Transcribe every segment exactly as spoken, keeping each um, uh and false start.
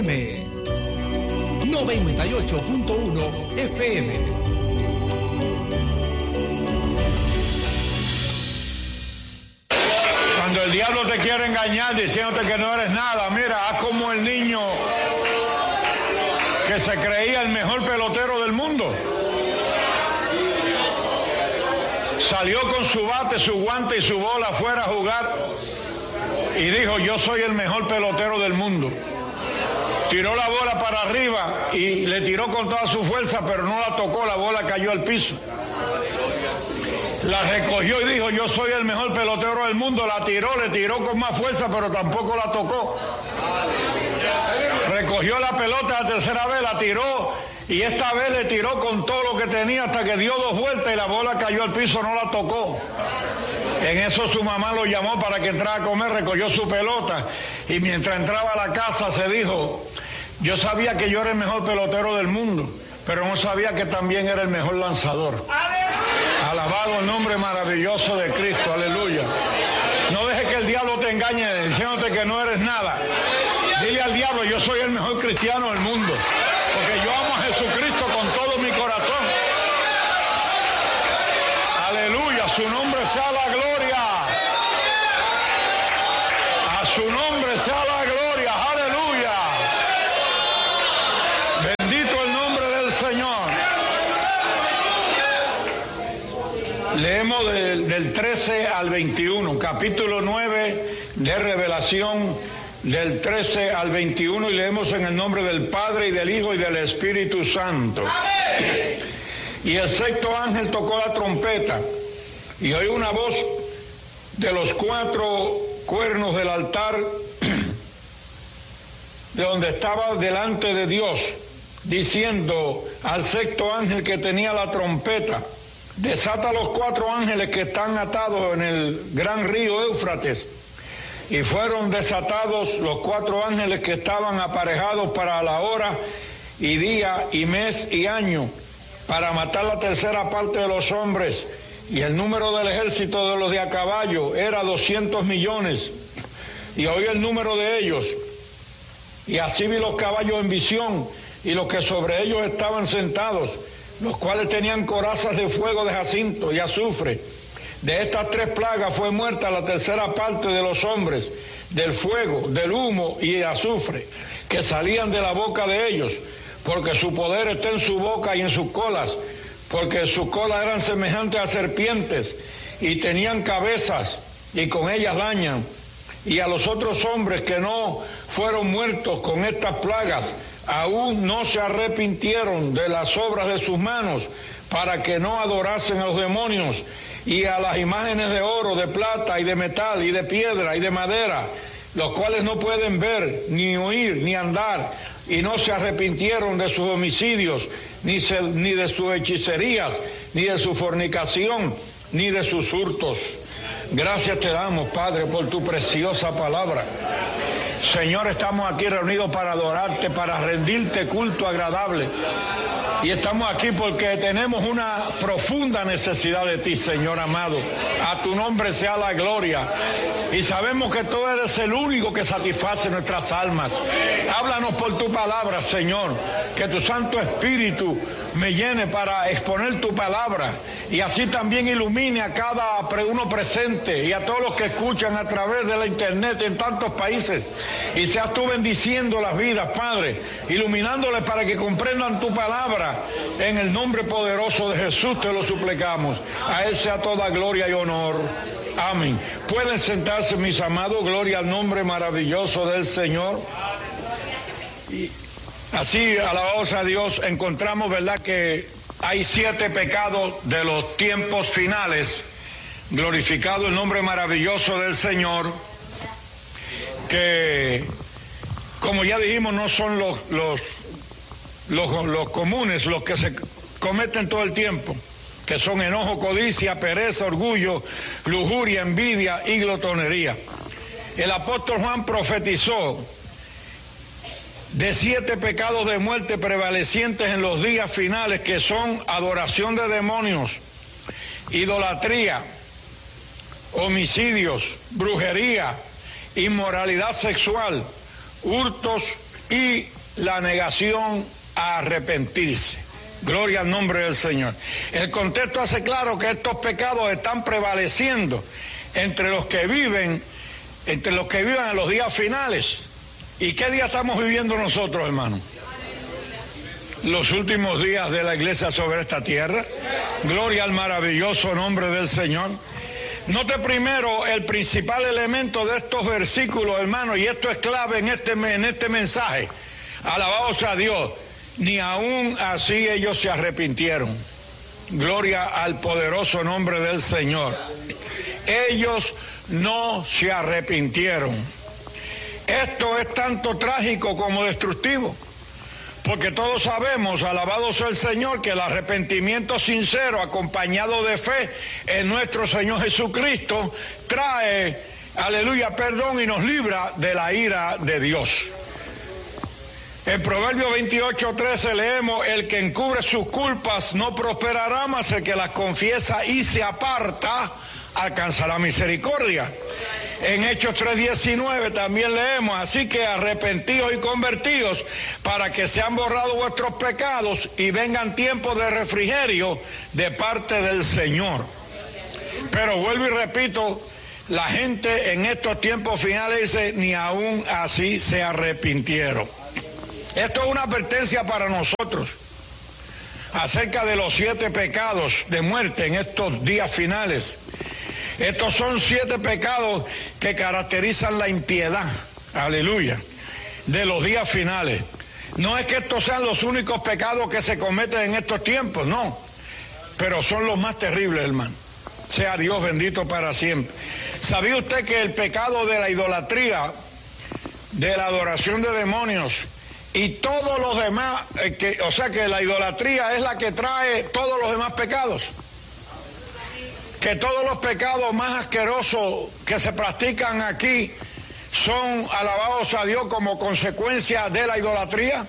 noventa y ocho punto uno F M. Cuando el diablo te quiere engañar diciéndote que no eres nada, mira, haz como el niño que se creía el mejor pelotero del mundo. Salió con su bate, su guante y su bola afuera a jugar y dijo, yo soy el mejor pelotero del mundo. Tiró la bola para arriba y le tiró con toda su fuerza, pero no la tocó, la bola cayó al piso. La recogió y dijo, yo soy el mejor pelotero del mundo. La tiró, le tiró con más fuerza, pero tampoco la tocó. Recogió la pelota la tercera vez, la tiró y esta vez le tiró con todo lo que tenía hasta que dio dos vueltas y la bola cayó al piso, no la tocó. En eso su mamá lo llamó para que entrara a comer, recogió su pelota y mientras entraba a la casa se dijo, yo sabía que yo era el mejor pelotero del mundo, pero no sabía que también era el mejor lanzador. Alabado el nombre maravilloso de Cristo, aleluya. No dejes que el diablo te engañe diciéndote que no eres nada. Dile al diablo, yo soy el mejor cristiano del mundo, porque yo amo a Jesucristo con todo mi corazón. Aleluya, su nombre sea la gloria. A su nombre sea la gloria, aleluya. Bendito el nombre del Señor. Leemos del, del trece al veintiuno, capítulo nueve de Revelación, del trece al veintiuno, y leemos en el nombre del Padre y del Hijo y del Espíritu Santo. ¡Amén! Y el sexto ángel tocó la trompeta y oí una voz de los cuatro cuernos del altar de donde estaba delante de Dios, diciendo al sexto ángel que tenía la trompeta, desata los cuatro ángeles que están atados en el gran río Éufrates. Y fueron desatados los cuatro ángeles que estaban aparejados para la hora y día y mes y año, para matar la tercera parte de los hombres. Y el número del ejército de los de a caballo era doscientos millones. Y oí el número de ellos. Y así vi los caballos en visión y los que sobre ellos estaban sentados, los cuales tenían corazas de fuego de jacinto y azufre. De estas tres plagas fue muerta la tercera parte de los hombres, del fuego, del humo y el azufre, que salían de la boca de ellos, porque su poder está en su boca y en sus colas, porque sus colas eran semejantes a serpientes, y tenían cabezas, y con ellas dañan. Y a los otros hombres que no fueron muertos con estas plagas, aún no se arrepintieron de las obras de sus manos, para que no adorasen a los demonios, y a las imágenes de oro, de plata y de metal y de piedra y de madera, los cuales no pueden ver, ni oír, ni andar, y no se arrepintieron de sus homicidios, ni, se, ni de sus hechicerías, ni de su fornicación, ni de sus hurtos. Gracias te damos, Padre, por tu preciosa palabra. Señor, estamos aquí reunidos para adorarte, para rendirte culto agradable. Y estamos aquí porque tenemos una profunda necesidad de ti, Señor amado. A tu nombre sea la gloria. Y sabemos que tú eres el único que satisface nuestras almas. Háblanos por tu palabra, Señor. Que tu Santo Espíritu me llene para exponer tu palabra. Y así también ilumine a cada uno presente y a todos los que escuchan a través de la internet en tantos países. Y seas tú bendiciendo las vidas, Padre, iluminándoles para que comprendan tu palabra. En el nombre poderoso de Jesús te lo suplicamos. A Él sea toda gloria y honor. Amén. Pueden sentarse, mis amados. Gloria al nombre maravilloso del Señor. Y así, alabados a Dios, encontramos, ¿verdad?, que hay siete pecados de los tiempos finales. Glorificado el nombre maravilloso del Señor, que, como ya dijimos, no son los, los, los, los comunes, los que se cometen todo el tiempo, que son enojo, codicia, pereza, orgullo, lujuria, envidia y glotonería. El apóstol Juan profetizó de siete pecados de muerte prevalecientes en los días finales, que son adoración de demonios, idolatría, homicidios, brujería, inmoralidad sexual, hurtos, y la negación a arrepentirse. Gloria al nombre del Señor. El contexto hace claro que estos pecados están prevaleciendo entre los que viven, entre los que viven en los días finales. ¿Y qué día estamos viviendo nosotros, hermanos? Los últimos días de la iglesia sobre esta tierra. Gloria al maravilloso nombre del Señor. Note primero el principal elemento de estos versículos, hermanos, y esto es clave en este, en este mensaje. Alabado sea Dios. Ni aún así ellos se arrepintieron. Gloria al poderoso nombre del Señor. Ellos no se arrepintieron. Esto es tanto trágico como destructivo. Porque todos sabemos, alabado sea el Señor, que el arrepentimiento sincero acompañado de fe en nuestro Señor Jesucristo trae, aleluya, perdón y nos libra de la ira de Dios. En Proverbios veintiocho, trece leemos: el que encubre sus culpas no prosperará, mas el que las confiesa y se aparta alcanzará misericordia. En Hechos tres diecinueve también leemos: así que arrepentidos y convertidos para que sean borrados vuestros pecados y vengan tiempos de refrigerio de parte del Señor. Pero vuelvo y repito, la gente en estos tiempos finales dice: ni aún así se arrepintieron. Esto es una advertencia para nosotros acerca de los siete pecados de muerte en estos días finales. Estos son siete pecados que caracterizan la impiedad, aleluya, de los días finales. No es que estos sean los únicos pecados que se cometen en estos tiempos, no, pero son los más terribles, hermano. Sea Dios bendito para siempre. ¿Sabía usted que el pecado de la idolatría, de la adoración de demonios y todos los demás, eh, que, o sea que la idolatría es la que trae todos los demás pecados? Que todos los pecados más asquerosos que se practican aquí son alabados a Dios como consecuencia de la idolatría.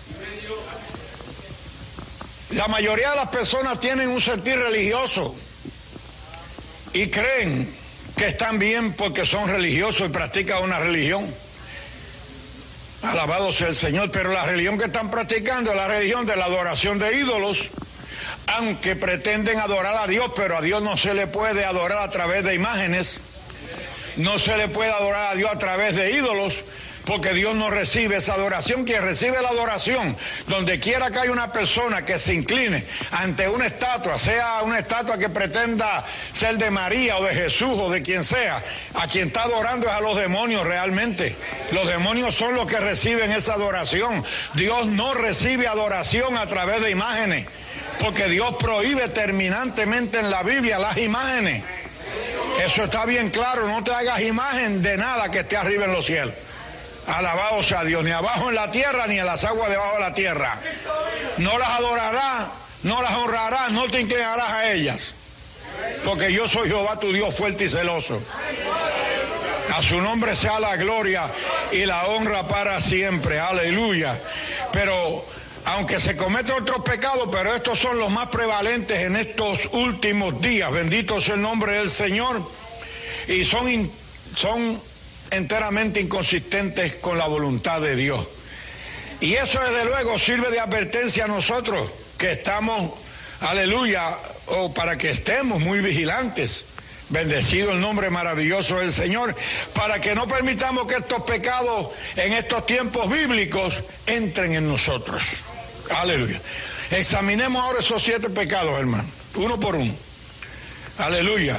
La mayoría de las personas tienen un sentir religioso y creen que están bien porque son religiosos y practican una religión. Alabado sea el Señor, pero la religión que están practicando es la religión de la adoración de ídolos. Aunque pretenden adorar a Dios, pero a Dios no se le puede adorar a través de imágenes, no se le puede adorar a Dios a través de ídolos, porque Dios no recibe esa adoración. Quien recibe la adoración, donde quiera que haya una persona que se incline ante una estatua, sea una estatua que pretenda ser de María o de Jesús o de quien sea, a quien está adorando es a los demonios realmente. Los demonios son los que reciben esa adoración. Dios no recibe adoración a través de imágenes, porque Dios prohíbe terminantemente en la Biblia las imágenes. Eso está bien claro, no te hagas imagen de nada que esté arriba en los cielos. Alabado sea Dios, ni abajo en la tierra, ni en las aguas debajo de la tierra. No las adorarás, no las honrarás, no te inclinarás a ellas. Porque yo soy Jehová tu Dios fuerte y celoso. A su nombre sea la gloria y la honra para siempre. Aleluya. Pero aunque se cometen otros pecados, pero estos son los más prevalentes en estos últimos días. Bendito sea el nombre del Señor. Y son, in, son enteramente inconsistentes con la voluntad de Dios. Y eso desde luego sirve de advertencia a nosotros que estamos, aleluya, o para que estemos muy vigilantes. Bendecido el nombre maravilloso del Señor, para que no permitamos que estos pecados en estos tiempos bíblicos entren en nosotros. Aleluya. Examinemos ahora esos siete pecados, hermano, uno por uno. Aleluya.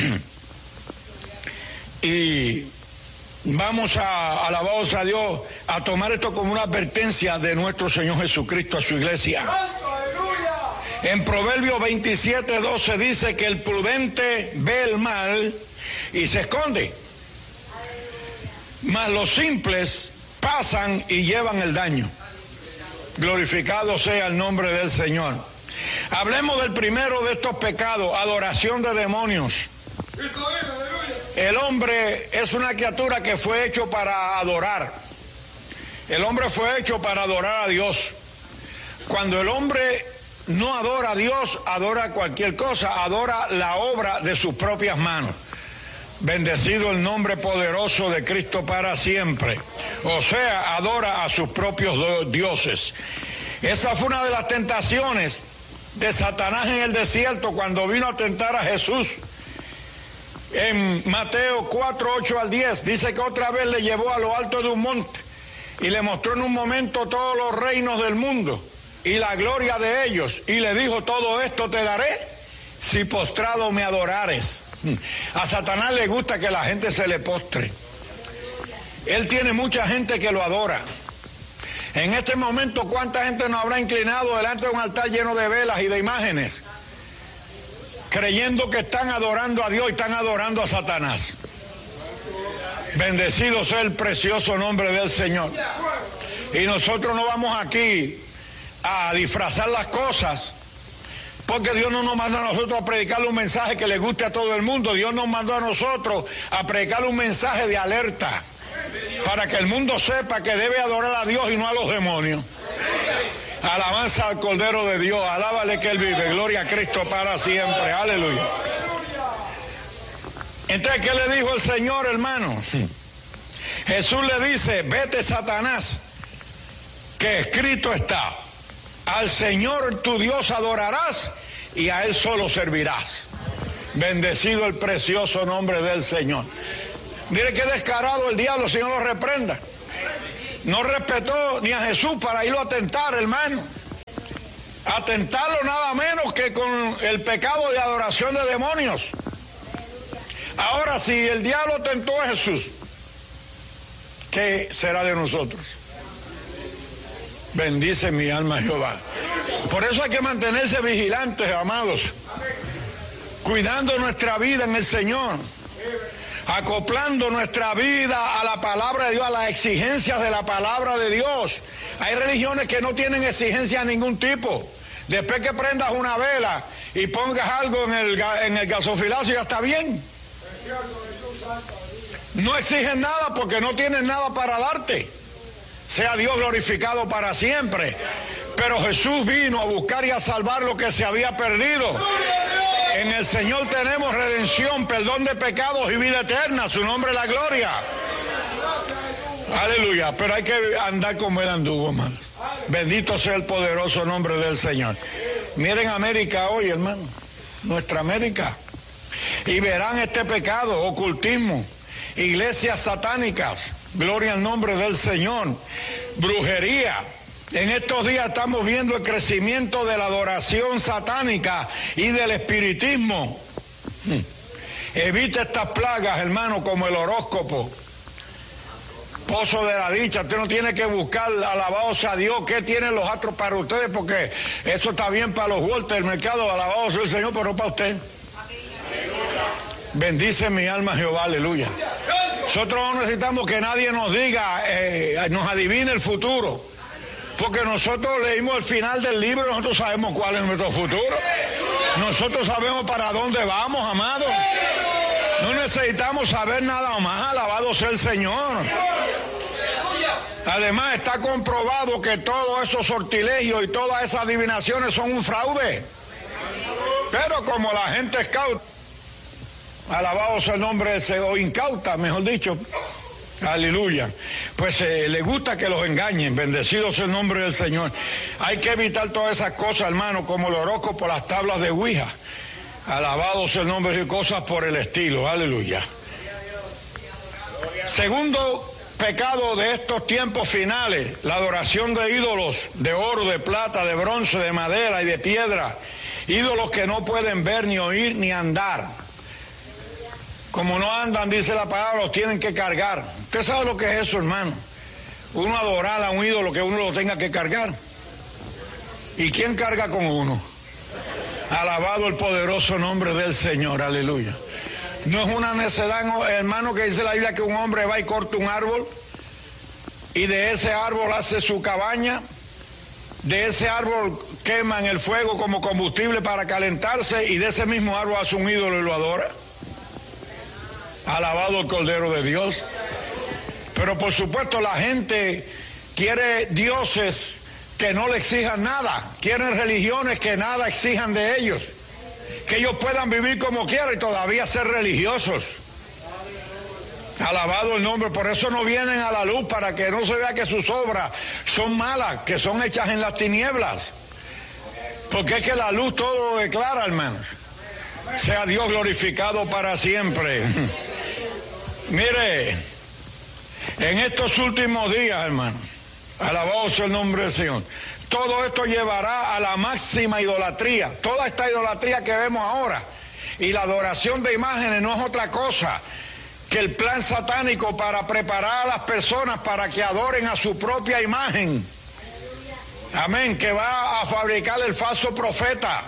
Y vamos a, alabados a Dios, a tomar esto como una advertencia de nuestro Señor Jesucristo a su iglesia. En Proverbios veintisiete, doce dice que el prudente ve el mal y se esconde, mas los simples pasan y llevan el daño. Glorificado sea el nombre del Señor. Hablemos del primero de estos pecados, adoración de demonios. El hombre es una criatura que fue hecho para adorar. El hombre fue hecho para adorar a Dios. Cuando el hombre no adora a Dios, adora cualquier cosa, adora la obra de sus propias manos. Bendecido el nombre poderoso de Cristo para siempre. O sea, adora a sus propios dioses. Esa fue una de las tentaciones de Satanás en el desierto cuando vino a tentar a Jesús. En Mateo cuatro, ocho al diez, dice que otra vez le llevó a lo alto de un monte y le mostró en un momento todos los reinos del mundo y la gloria de ellos, y le dijo: todo esto te daré si postrado me adorares. A Satanás le gusta que la gente se le postre. Él tiene mucha gente que lo adora. En este momento, ¿cuánta gente nos habrá inclinado delante de un altar lleno de velas y de imágenes, creyendo que están adorando a Dios y están adorando a Satanás? Bendecido sea el precioso nombre del Señor. Y nosotros no vamos aquí a disfrazar las cosas, porque Dios no nos mandó a nosotros a predicarle un mensaje que le guste a todo el mundo. Dios nos mandó a nosotros a predicarle un mensaje de alerta, para que el mundo sepa que debe adorar a Dios y no a los demonios. Alabanza al Cordero de Dios, alábale que Él vive, gloria a Cristo para siempre, aleluya. Entonces, ¿qué le dijo el Señor, hermano? Jesús le dice: vete, Satanás, que escrito está: al Señor tu Dios adorarás y a Él solo servirás. Bendecido el precioso nombre del Señor. Mire qué descarado el diablo, el Señor lo reprenda. No respetó ni a Jesús para irlo a tentar, hermano. A tentarlo nada menos que con el pecado de adoración de demonios. Ahora, si el diablo tentó a Jesús, ¿qué será de nosotros? Bendice mi alma Jehová. Por eso hay que mantenerse vigilantes, amados, cuidando nuestra vida en el Señor, acoplando nuestra vida a la palabra de Dios, a las exigencias de la palabra de Dios. Hay religiones que no tienen exigencias de ningún tipo. Después que prendas una vela y pongas algo en el, en el gasofilazo, ya está bien. No exigen nada porque no tienen nada para darte. Sea Dios glorificado para siempre. Pero Jesús vino a buscar y a salvar lo que se había perdido. En el Señor tenemos redención, perdón de pecados y vida eterna. Su nombre es la gloria. Aleluya. Pero hay que andar como Él anduvo, hermano. Bendito sea el poderoso nombre del Señor. Miren América hoy, hermano. Nuestra América. Y verán este pecado, ocultismo, iglesias satánicas, gloria al nombre del Señor, brujería. En estos días estamos viendo el crecimiento de la adoración satánica y del espiritismo. Evite estas plagas, hermano, como el horóscopo, pozo de la dicha. Usted no tiene que buscar, alabado sea Dios, qué tienen los astros para ustedes, porque eso está bien para los Walter del mercado, alabado sea el Señor, pero no para usted. Bendice mi alma Jehová, aleluya. Nosotros no necesitamos que nadie nos diga, eh, nos adivine el futuro, porque nosotros leímos el final del libro y nosotros sabemos cuál es nuestro futuro. Nosotros sabemos para dónde vamos, amados. No necesitamos saber nada más, alabado sea el Señor. Además está comprobado que todos esos sortilegios y todas esas adivinaciones son un fraude. Pero como la gente es cauta, alabado sea el nombre de ese, o incauta, mejor dicho, aleluya, pues eh, le gusta que los engañen. Bendecido sea el nombre del Señor. Hay que evitar todas esas cosas, hermano, como el horóscopo, las tablas de Ouija, alabado sea el nombre de cosas por el estilo, aleluya. Segundo pecado de estos tiempos finales, la adoración de ídolos de oro, de plata, de bronce, de madera y de piedra, ídolos que no pueden ver, ni oír, ni andar. Como no andan, dice la palabra, los tienen que cargar. ¿Usted sabe lo que es eso, hermano? Uno adorar a un ídolo que uno lo tenga que cargar. ¿Y quién carga con uno? Alabado el poderoso nombre del Señor, aleluya. No es una necedad, hermano, que dice la Biblia que un hombre va y corta un árbol y de ese árbol hace su cabaña, de ese árbol quema en el fuego como combustible para calentarse y de ese mismo árbol hace un ídolo y lo adora. Alabado el Cordero de Dios. Pero por supuesto la gente quiere dioses que no le exijan nada, quieren religiones que nada exijan de ellos, que ellos puedan vivir como quieran y todavía ser religiosos. Alabado el nombre. Por eso no vienen a la luz, para que no se vea que sus obras son malas, que son hechas en las tinieblas. Porque es que la luz todo lo declara, hermanos. Sea Dios glorificado para siempre. Mire, en estos últimos días, hermano, alabado sea el nombre del Señor, todo esto llevará a la máxima idolatría. Toda esta idolatría que vemos ahora, y la adoración de imágenes, no es otra cosa que el plan satánico para preparar a las personas para que adoren a su propia imagen. Amén, que va a fabricar el falso profeta,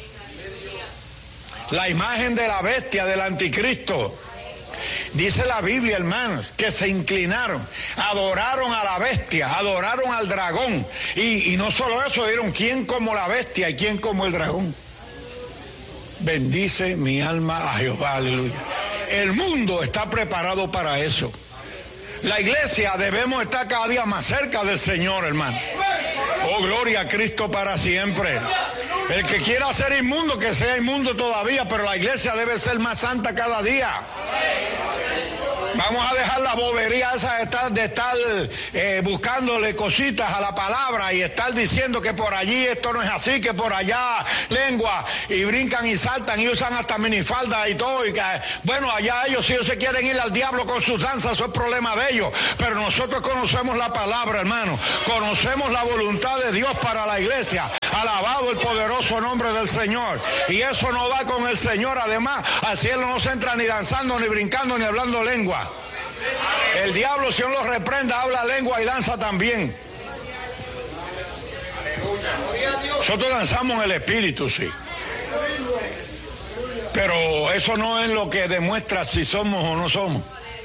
la imagen de la bestia, del anticristo. Dice la Biblia, hermanos, que se inclinaron, adoraron a la bestia, adoraron al dragón. Y, y no solo eso, dieron quién como la bestia y quién como el dragón. Bendice mi alma a Jehová, aleluya. El mundo está preparado para eso. La iglesia debemos estar cada día más cerca del Señor, hermano. Oh, gloria a Cristo para siempre. El que quiera ser inmundo, que sea inmundo todavía, pero la iglesia debe ser más santa cada día. Vamos a dejar la bobería esa de estar, de estar eh, buscándole cositas a la palabra y estar diciendo que por allí esto no es así, que por allá lengua, y brincan y saltan y usan hasta minifalda y todo, y que bueno, allá ellos, si ellos se quieren ir al diablo con sus danzas, eso es problema de ellos, pero nosotros conocemos la palabra, hermano, conocemos la voluntad de Dios para la iglesia. Alabado el poderoso nombre del Señor. Y eso no va con el Señor. Además, al cielo no se entra ni danzando, ni brincando, ni hablando lengua. El diablo, si uno lo reprenda, habla lengua y danza también. Nosotros danzamos en el espíritu, sí. Pero eso no es lo que demuestra si somos o no somos.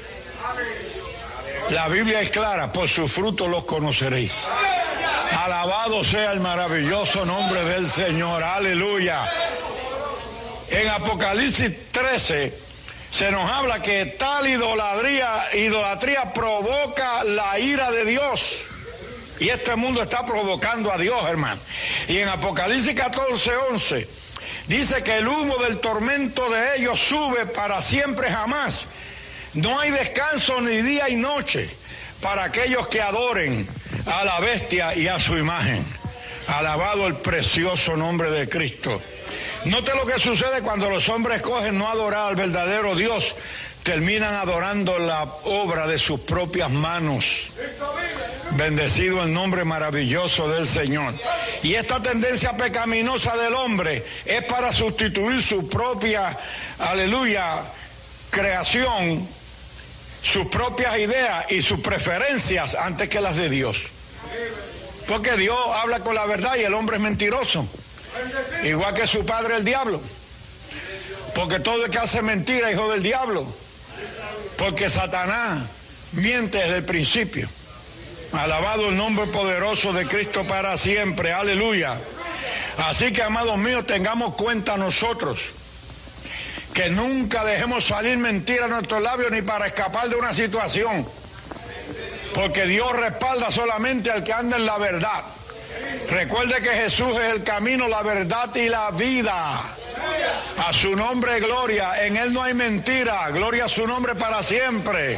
La Biblia es clara, por sus frutos los conoceréis. Alabado sea el maravilloso nombre del Señor, aleluya. En Apocalipsis trece se nos habla que tal idolatría, idolatría provoca la ira de Dios. Y este mundo está provocando a Dios, hermano. Y en Apocalipsis catorce, once dice que el humo del tormento de ellos sube para siempre jamás. No hay descanso ni día y noche para aquellos que adoren a la bestia y a su imagen. Alabado el precioso nombre de Cristo. Note lo que sucede cuando los hombres escogen no adorar al verdadero Dios. Terminan adorando la obra de sus propias manos. Bendecido el nombre maravilloso del Señor. Y esta tendencia pecaminosa del hombre es para sustituir su propia, aleluya, creación, sus propias ideas y sus preferencias antes que las de Dios. Porque Dios habla con la verdad y el hombre es mentiroso. Igual que su padre el diablo. Porque todo el que hace mentira, hijo del diablo. Porque Satanás miente desde el principio. Alabado el nombre poderoso de Cristo para siempre. Aleluya. Así que, amados míos, tengamos cuenta nosotros que nunca dejemos salir mentira a nuestros labios ni para escapar de una situación. Porque Dios respalda solamente al que anda en la verdad. Recuerde que Jesús es el camino, la verdad y la vida. A su nombre gloria. En Él no hay mentira. Gloria a su nombre para siempre.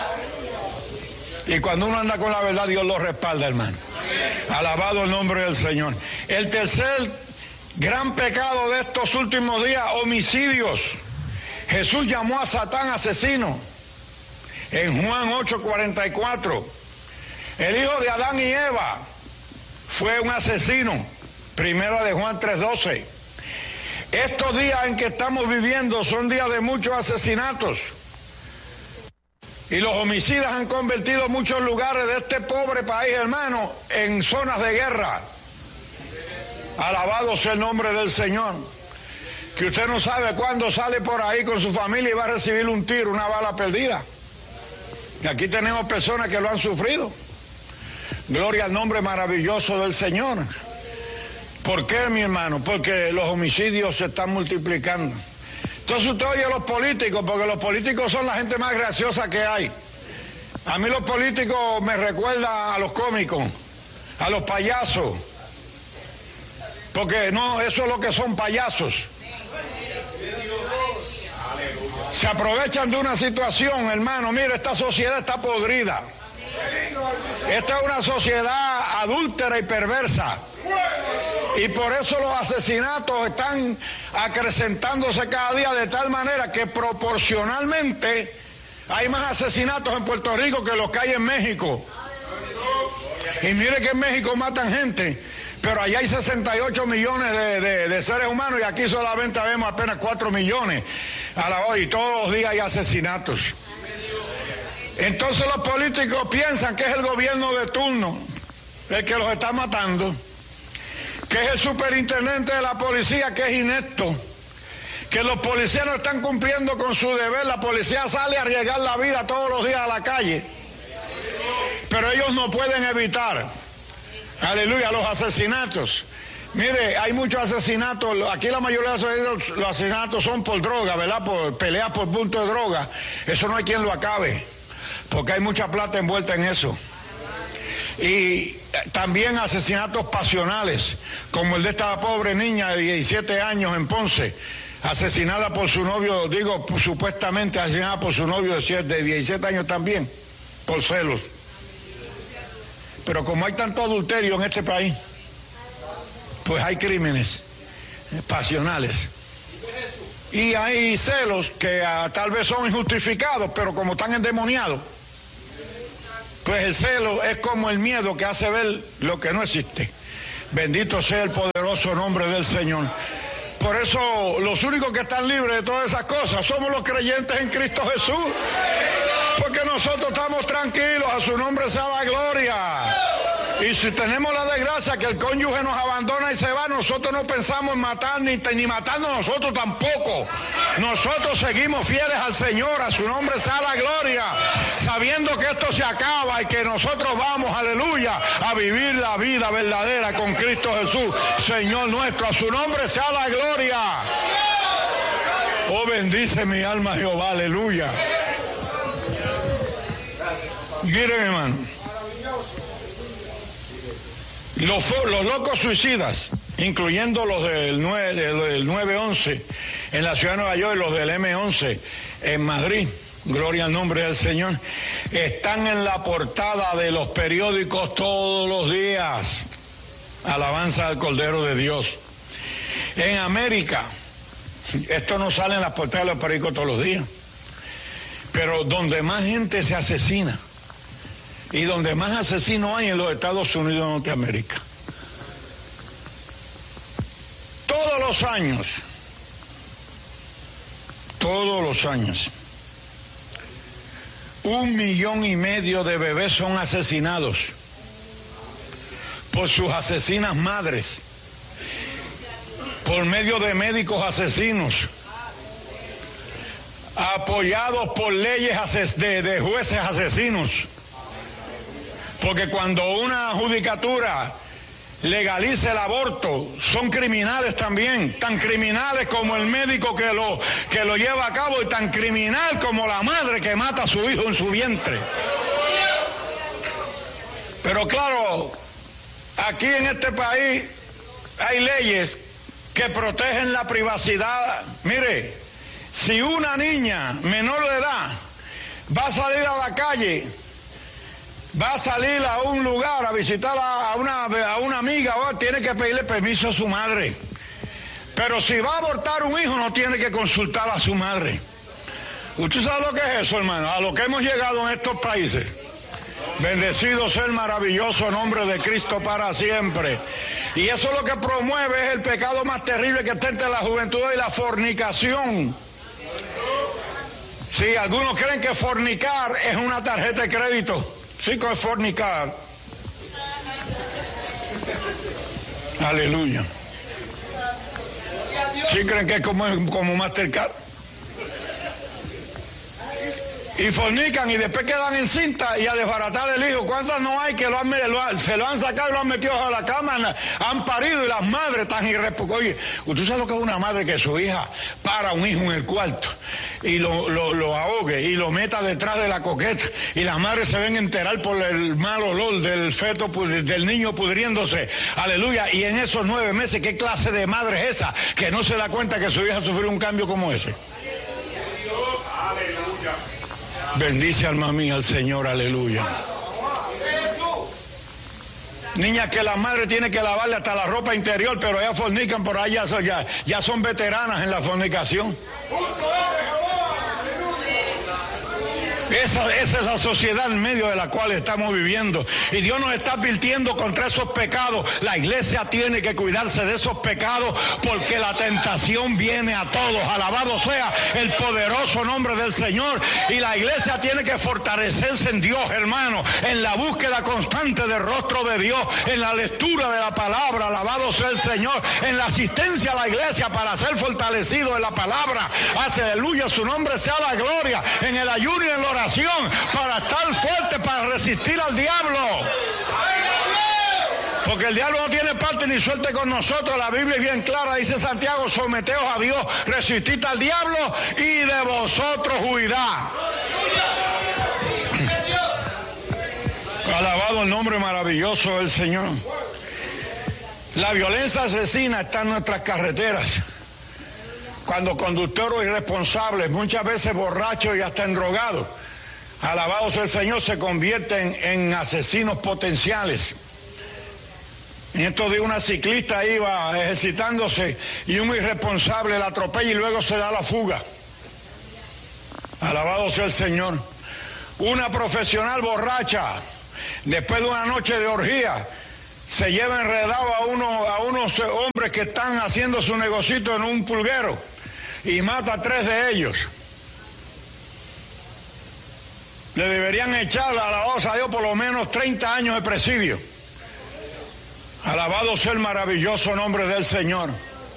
Y cuando uno anda con la verdad, Dios lo respalda, hermano. Alabado el nombre del Señor. El tercer gran pecado de estos últimos días, homicidios. Jesús llamó a Satán asesino. En Juan ocho, cuarenta y cuatro. El hijo de Adán y Eva fue un asesino. Primera de Juan tres, doce. Estos días en que estamos viviendo son días de muchos asesinatos. Y los homicidas han convertido muchos lugares de este pobre país, hermano, en zonas de guerra. Alabado sea el nombre del Señor. Que usted no sabe cuándo sale por ahí con su familia y va a recibir un tiro, una bala perdida. Y aquí tenemos personas que lo han sufrido. Gloria al nombre maravilloso del Señor. ¿Por qué, mi hermano? Porque los homicidios se están multiplicando. Entonces usted oye a los políticos, porque los políticos son la gente más graciosa que hay. A mí los políticos me recuerdan a los cómicos, a los payasos. Porque no, eso es lo que son payasos. Se aprovechan de una situación, hermano. Mire, esta sociedad está podrida. Esta es una sociedad adúltera y perversa. Y por eso los asesinatos están acrecentándose cada día de tal manera que proporcionalmente hay más asesinatos en Puerto Rico que los que hay en México. Y mire que en México matan gente, pero allá hay sesenta y ocho millones de, de, de seres humanos y aquí solamente vemos apenas cuatro millones a la hora y todos los días hay asesinatos. Entonces los políticos piensan que es el gobierno de turno el que los está matando, que es el superintendente de la policía que es inepto, que los policías no están cumpliendo con su deber. La policía sale a arriesgar la vida todos los días a la calle, pero ellos no pueden evitar, aleluya, los asesinatos. Mire, hay muchos asesinatos, aquí la mayoría de los, los asesinatos son por droga, ¿verdad? Por peleas por punto de droga. Eso no hay quien lo acabe, porque hay mucha plata envuelta en eso. Y también asesinatos pasionales, como el de esta pobre niña de diecisiete años en Ponce, asesinada por su novio, digo, supuestamente asesinada por su novio de diecisiete años también, por celos. Pero como hay tanto adulterio en este país, pues hay crímenes pasionales. Y hay celos que uh, tal vez son injustificados, pero como están endemoniados, pues el celo es como el miedo que hace ver lo que no existe. Bendito sea el poderoso nombre del Señor. Por eso los únicos que están libres de todas esas cosas somos los creyentes en Cristo Jesús. Porque nosotros estamos tranquilos, a su nombre sea la gloria. Y si tenemos la desgracia que el cónyuge nos abandona y se va, nosotros no pensamos en matar ni, ni matarnos nosotros tampoco. Nosotros seguimos fieles al Señor, a su nombre sea la gloria, sabiendo que esto se acaba y que nosotros vamos, aleluya, a vivir la vida verdadera con Cristo Jesús, Señor nuestro, a su nombre sea la gloria. Oh, bendice mi alma Jehová, aleluya. Mire, mi hermano, los, los locos suicidas, incluyendo los del nueve once en la ciudad de Nueva York y los del eme once en Madrid, gloria al nombre del Señor, están en la portada de los periódicos todos los días. Alabanza al Cordero de Dios. En América, esto no sale en las portadas de los periódicos todos los días, pero donde más gente se asesina y donde más asesinos hay en los Estados Unidos de Norteamérica. Todos los años, todos los años, un millón y medio de bebés son asesinados por sus asesinas madres, por medio de médicos asesinos, apoyados por leyes de, de jueces asesinos. Porque cuando una judicatura legalice el aborto, son criminales también, tan criminales como el médico que lo, que lo lleva a cabo y tan criminal como la madre que mata a su hijo en su vientre. Pero claro, aquí en este país hay leyes que protegen la privacidad. Mire, si una niña menor de edad va a salir a la calle, va a salir a un lugar a visitar a una, a una amiga, tiene que pedirle permiso a su madre. Pero si va a abortar un hijo, no tiene que consultar a su madre. ¿Usted sabe lo que es eso, hermano? A lo que hemos llegado en estos países. Bendecido sea el maravilloso nombre de Cristo para siempre. Y eso lo que promueve es el pecado más terrible que está entre la juventud y la fornicación. Sí, algunos creen que fornicar es una tarjeta de crédito. Sí, que es fornicar. Aleluya. Sí, creen que es como, como Mastercard. Y fornican y después quedan en cinta y a desbaratar el hijo. ¿Cuántas no hay que lo han, lo han, se lo han sacado y lo han metido a la cama, han parido y las madres están irresponsables? Oye, ¿usted sabe lo que es una madre que su hija para un hijo en el cuarto y lo, lo, lo ahogue y lo meta detrás de la coqueta y las madres se ven enterar por el mal olor del feto, del niño pudriéndose? Aleluya. Y en esos nueve meses, ¿qué clase de madre es esa que no se da cuenta que su hija sufrió un cambio como ese? Bendice alma mía al Señor, aleluya. Niñas que la madre tiene que lavarle hasta la ropa interior, pero ellas fornican por ahí, ya, ya, ya son veteranas en la fornicación. Esa, esa es la sociedad en medio de la cual estamos viviendo. Y Dios nos está advirtiendo contra esos pecados. La iglesia tiene que cuidarse de esos pecados porque la tentación viene a todos. Alabado sea el poderoso nombre del Señor. Y la iglesia tiene que fortalecerse en Dios, hermano, en la búsqueda constante del rostro de Dios, en la lectura de la palabra. Alabado sea el Señor, en la asistencia a la iglesia para ser fortalecido en la palabra. Hace aleluya, su nombre sea la gloria, en el ayuno y en la oración, para estar fuerte, para resistir al diablo. Porque el diablo no tiene parte ni suerte con nosotros. La Biblia es bien clara, dice Santiago: someteos a Dios, resistid al diablo y de vosotros huirá. Alabado el nombre maravilloso del Señor. La violencia asesina está en nuestras carreteras. Cuando conductores irresponsables, muchas veces borrachos y hasta endrogados, alabado sea el Señor, se convierten en asesinos potenciales. En estos días una ciclista iba ejercitándose y un irresponsable la atropella y luego se da la fuga. Alabado sea el Señor. Una profesional borracha, después de una noche de orgía, se lleva enredado a, uno, a unos hombres que están haciendo su negocito en un pulguero y mata a tres de ellos. Le deberían echar a la voz a Dios por lo menos treinta años de presidio. Alabado sea el maravilloso nombre del Señor.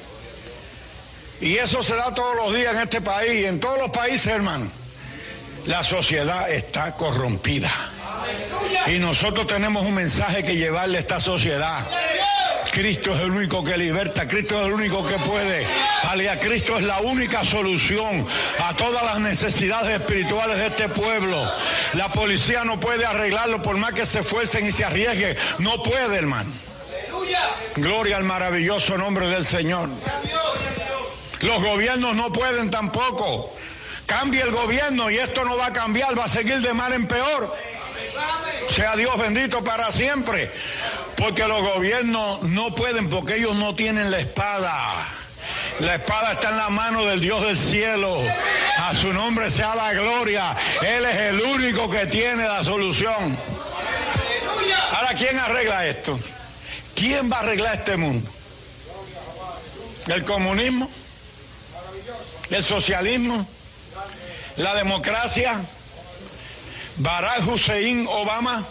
Y eso se da todos los días en este país, en todos los países, hermano. La sociedad está corrompida. Y nosotros tenemos un mensaje que llevarle a esta sociedad. Cristo es el único que liberta, Cristo es el único que puede. Aleluya, Cristo es la única solución a todas las necesidades espirituales de este pueblo. La policía no puede arreglarlo por más que se esfuercen y se arriesguen. No puede, hermano. Gloria al maravilloso nombre del Señor. Los gobiernos no pueden tampoco. Cambia el gobierno y esto no va a cambiar, va a seguir de mal en peor. Sea Dios bendito para siempre. Porque los gobiernos no pueden, porque ellos no tienen la espada. La espada está en la mano del Dios del cielo. A su nombre sea la gloria. Él es el único que tiene la solución. Ahora, ¿quién arregla esto? ¿Quién va a arreglar este mundo? ¿El comunismo? ¿El socialismo? ¿La democracia? ¿Barack Hussein Obama?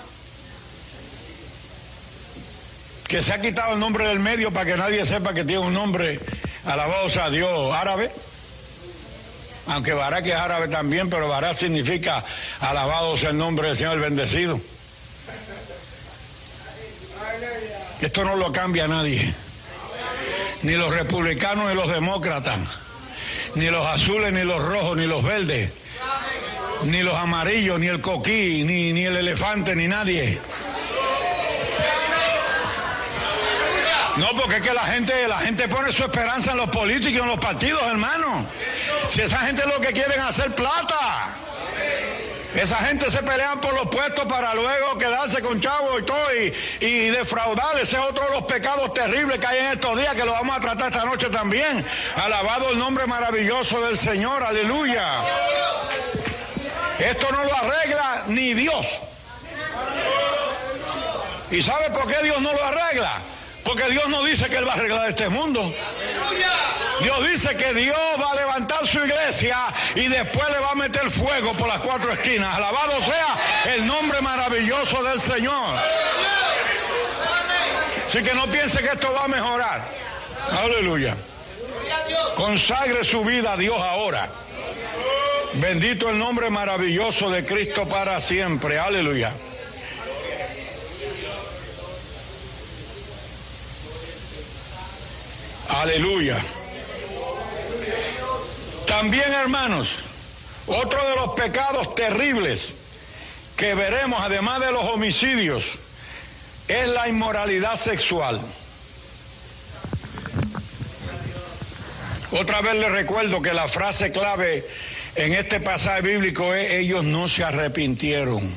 Que se ha quitado el nombre del medio para que nadie sepa que tiene un nombre, alabado sea Dios, árabe. Aunque Barack es árabe también, pero Barack significa alabado sea el nombre del Señor, el bendecido. Esto no lo cambia nadie. Ni los republicanos ni los demócratas. Ni los azules, ni los rojos, ni los verdes. Ni los amarillos, ni el coquí, ni, ni el elefante, ni nadie. No, porque es que la gente, la gente pone su esperanza en los políticos y en los partidos, hermano. Si esa gente lo que quieren es hacer plata. Esa gente se pelean por los puestos para luego quedarse con chavos y todo y, y defraudar. Ese es otro de los pecados terribles que hay en estos días, que lo vamos a tratar esta noche también. Alabado el nombre maravilloso del Señor, aleluya. Esto no lo arregla ni Dios. ¿Y sabe por qué Dios no lo arregla? Porque Dios no dice que Él va a arreglar este mundo. Dios dice que Dios va a levantar su iglesia y después le va a meter fuego por las cuatro esquinas. Alabado sea el nombre maravilloso del Señor. Así que no piense que esto va a mejorar. Aleluya. Consagre su vida a Dios ahora. Bendito el nombre maravilloso de Cristo para siempre. Aleluya. Aleluya. También, hermanos, otro de los pecados terribles que veremos, además de los homicidios, es la inmoralidad sexual. Otra vez les recuerdo que la frase clave en este pasaje bíblico es, ellos no se arrepintieron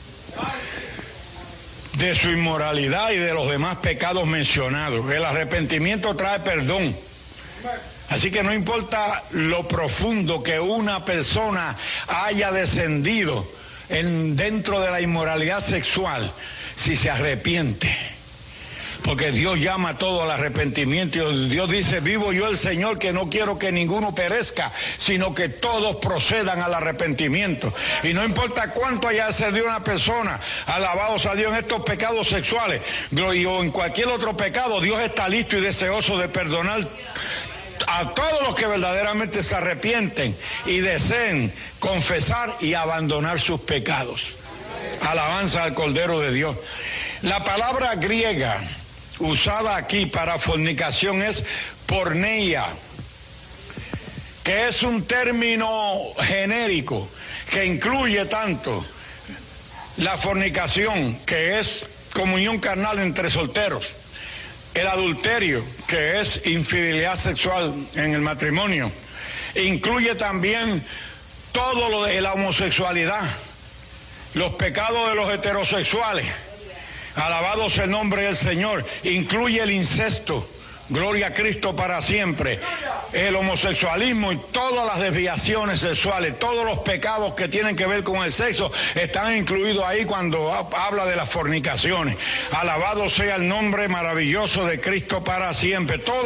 de su inmoralidad y de los demás pecados mencionados. El arrepentimiento trae perdón. Así que no importa lo profundo que una persona haya descendido en, dentro de la inmoralidad sexual, si se arrepiente, porque Dios llama a todo al arrepentimiento. Dios dice: vivo yo el Señor, que no quiero que ninguno perezca, sino que todos procedan al arrepentimiento. Y no importa cuánto haya descendido una persona, alabados a Dios, en estos pecados sexuales o en cualquier otro pecado, Dios está listo y deseoso de perdonar a todos los que verdaderamente se arrepienten y deseen confesar y abandonar sus pecados. Alabanza al Cordero de Dios. La palabra griega usada aquí para fornicación es porneia, que es un término genérico que incluye tanto la fornicación, que es comunión carnal entre solteros, el adulterio, que es infidelidad sexual en el matrimonio, incluye también todo lo de la homosexualidad, los pecados de los heterosexuales, alabado sea el nombre del Señor, incluye el incesto, gloria a Cristo para siempre, el homosexualismo y todas las desviaciones sexuales, todos los pecados que tienen que ver con el sexo están incluidos ahí cuando habla de las fornicaciones. Alabado sea el nombre maravilloso de Cristo para siempre. Todo